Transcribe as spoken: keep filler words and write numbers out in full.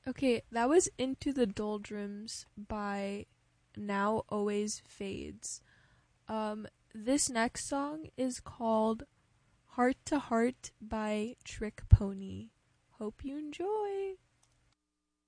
Okay, that was Into the Doldrums by Now Always Fades. Um, this next song is called Heart to Heart by Trick Pony. Hope you enjoy.